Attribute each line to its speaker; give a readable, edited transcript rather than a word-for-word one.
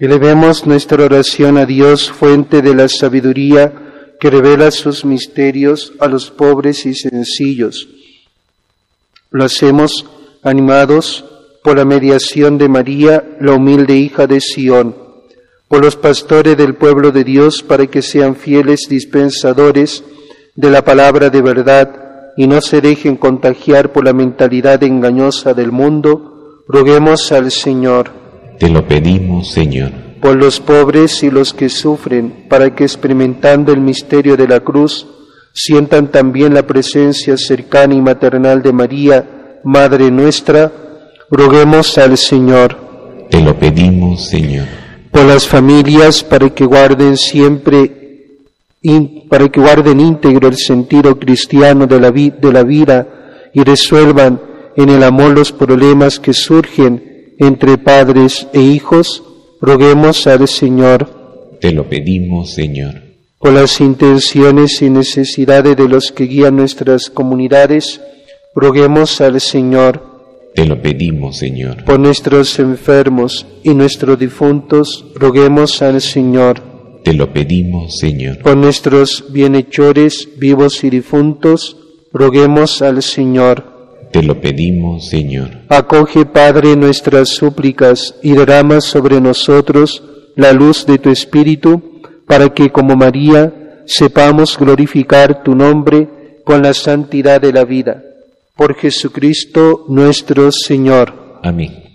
Speaker 1: Elevemos nuestra oración a Dios, fuente de la sabiduría, que revela sus misterios a los pobres y sencillos. Lo hacemos animados por la mediación de María, la humilde hija de Sión, por los pastores del pueblo de Dios, para que sean fieles dispensadores de la palabra de verdad y no se dejen contagiar por la mentalidad engañosa del mundo. Roguemos al Señor.
Speaker 2: Te lo pedimos, Señor.
Speaker 1: Por los pobres y los que sufren, para que experimentando el misterio de la cruz, sientan también la presencia cercana y maternal de María, Madre nuestra. Roguemos al Señor.
Speaker 2: Te lo pedimos, Señor.
Speaker 1: Por las familias, para que guarden íntegro el sentido cristiano de la vida y resuelvan en el amor los problemas que surgen entre padres e hijos. Roguemos al Señor.
Speaker 2: Te lo pedimos, Señor.
Speaker 1: Por las intenciones y necesidades de los que guían nuestras comunidades, roguemos al Señor.
Speaker 2: Te lo pedimos, Señor.
Speaker 1: Por nuestros enfermos y nuestros difuntos, roguemos al Señor.
Speaker 2: Te lo pedimos, Señor.
Speaker 1: Por nuestros bienhechores vivos y difuntos, roguemos al Señor.
Speaker 2: Te lo pedimos, Señor.
Speaker 1: Acoge, Padre, nuestras súplicas y derrama sobre nosotros la luz de tu Espíritu, para que, como María, sepamos glorificar tu nombre con la santidad de la vida. Por Jesucristo nuestro Señor.
Speaker 2: Amén.